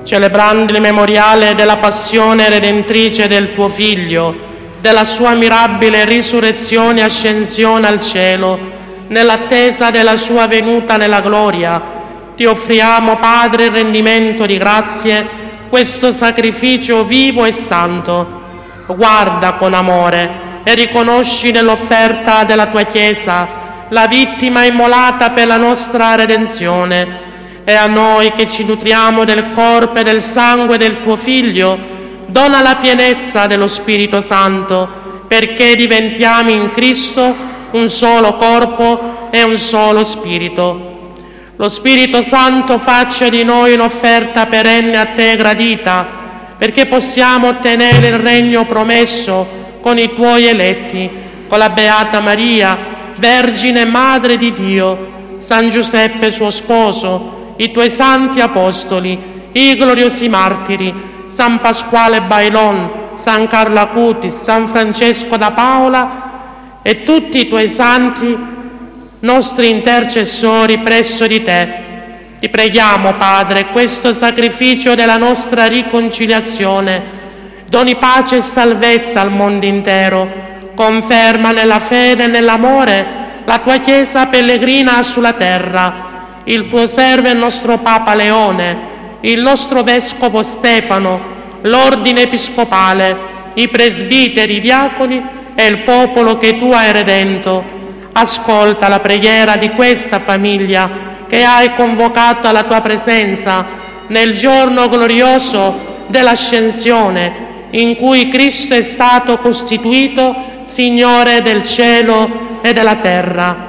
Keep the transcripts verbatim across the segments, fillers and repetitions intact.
celebrando il memoriale della passione redentrice del tuo Figlio, della sua mirabile risurrezione e ascensione al cielo, nell'attesa della sua venuta nella gloria, ti offriamo, Padre, il rendimento di grazie, questo sacrificio vivo e santo. Guarda con amore e riconosci nell'offerta della tua Chiesa la vittima immolata per la nostra redenzione, e a noi che ci nutriamo del corpo e del sangue del tuo Figlio, dona la pienezza dello Spirito Santo, perché diventiamo in Cristo un solo corpo e un solo Spirito. Lo Spirito Santo faccia di noi un'offerta perenne a te gradita, perché possiamo ottenere il regno promesso con i tuoi eletti, con la Beata Maria, Vergine Madre di Dio, San Giuseppe suo sposo, i tuoi santi apostoli, i gloriosi martiri, San Pasquale Bailon, San Carlo Acutis, San Francesco da Paola e tutti i tuoi santi, nostri intercessori presso di te. Ti preghiamo, Padre, questo sacrificio della nostra riconciliazione doni pace e salvezza al mondo intero, conferma nella fede e nell'amore la tua Chiesa pellegrina sulla terra, il tuo servo e il nostro Papa Leone, il nostro Vescovo Stefano, l'Ordine Episcopale, i presbiteri, i diaconi e il popolo che tu hai redento. Ascolta la preghiera di questa famiglia che hai convocato alla tua presenza nel giorno glorioso dell'Ascensione, in cui Cristo è stato costituito Signore del cielo e della terra.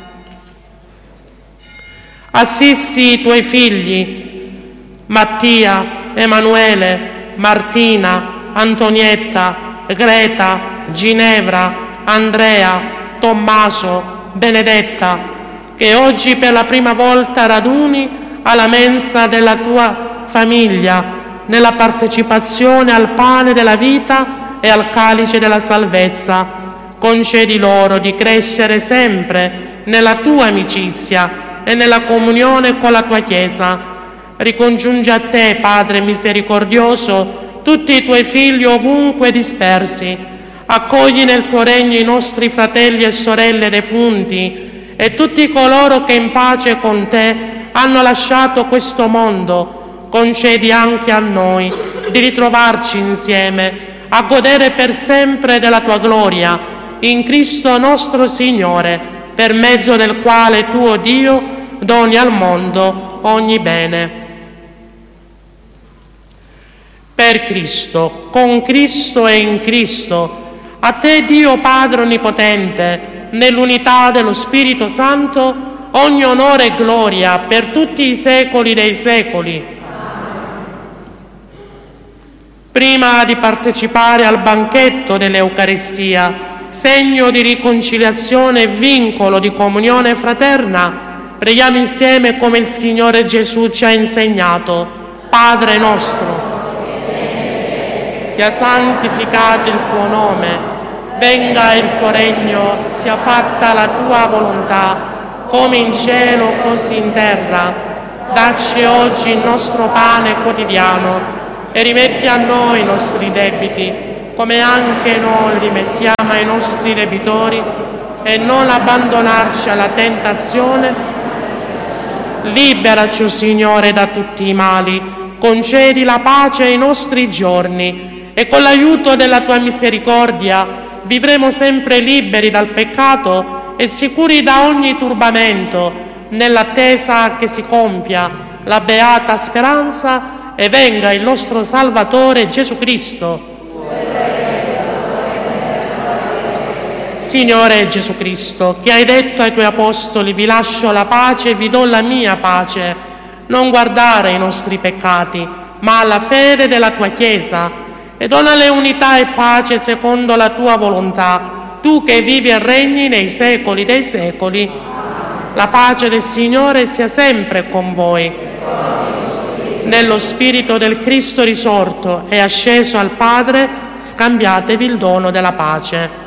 Assisti i tuoi figli, Mattia, Emanuele, Martina, Antonietta, Greta, Ginevra, Andrea, Tommaso, Benedetta, che oggi per la prima volta raduni alla mensa della tua famiglia, nella partecipazione al pane della vita e al calice della salvezza. Concedi loro di crescere sempre nella tua amicizia e nella comunione con la tua Chiesa. Ricongiungi a te, Padre misericordioso, tutti i tuoi figli ovunque dispersi. Accogli nel tuo regno i nostri fratelli e sorelle defunti e tutti coloro che in pace con te hanno lasciato questo mondo. Concedi anche a noi di ritrovarci insieme, a godere per sempre della tua gloria, in Cristo nostro Signore, per mezzo del quale tuo Dio doni al mondo ogni bene. Per Cristo, con Cristo e in Cristo, a te Dio Padre Onnipotente, nell'unità dello Spirito Santo, ogni onore e gloria per tutti i secoli dei secoli. Prima di partecipare al banchetto dell'Eucaristia, segno di riconciliazione e vincolo di comunione fraterna, preghiamo insieme come il Signore Gesù ci ha insegnato. Padre nostro, sia santificato il tuo nome, venga il tuo regno, sia fatta la tua volontà, come in cielo così in terra. Dacci oggi il nostro pane quotidiano e rimetti a noi i nostri debiti, come anche noi rimettiamo ai nostri debitori, e non abbandonarci alla tentazione. Liberaci, o Signore, da tutti i mali, concedi la pace ai nostri giorni e con l'aiuto della tua misericordia vivremo sempre liberi dal peccato e sicuri da ogni turbamento, nell'attesa che si compia la beata speranza e venga il nostro Salvatore Gesù Cristo. Signore Gesù Cristo, che hai detto ai tuoi apostoli: vi lascio la pace, vi do la mia pace, non guardare i nostri peccati, ma alla fede della tua Chiesa, e donale unità e pace secondo la tua volontà, tu che vivi e regni nei secoli dei secoli. La pace del Signore sia sempre con voi. Nello Spirito del Cristo risorto e asceso al Padre, scambiatevi il dono della pace.